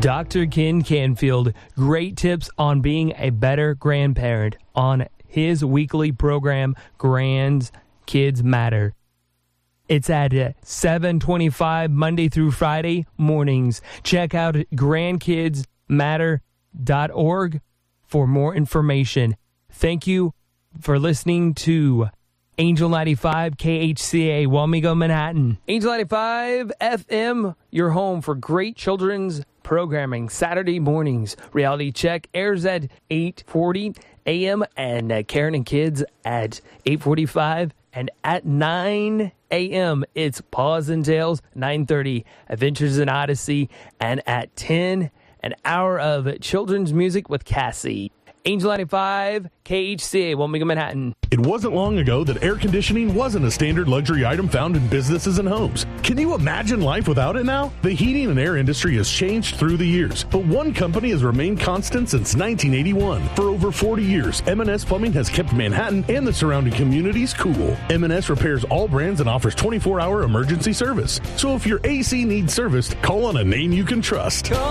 Dr. Ken Canfield, great tips on being a better grandparent on his weekly program, Grands Kids Matter. It's at 7:25 Monday through Friday mornings. Check out grandkidsmatter.org for more information. Thank you for listening to Angel 95 KHCA, Wamego, Manhattan. Angel 95 FM, your home for great children's programming. Saturday mornings, Reality Check airs at 8:40 a.m. and Karen and Kids at 8:45. And at 9 a.m., it's Paws and Tales, 9:30, Adventures in Odyssey. And at 10, an hour of children's music with Cassie. Angel 95, KHCA, Wamego, Manhattan. It wasn't long ago that air conditioning wasn't a standard luxury item found in businesses and homes. Can you imagine life without it now? The heating and air industry has changed through the years, but one company has remained constant since 1981. For over 40 years, M&S Plumbing has kept Manhattan and the surrounding communities cool. M&S repairs all brands and offers 24-hour emergency service. So if your AC needs serviced, call on a name you can trust.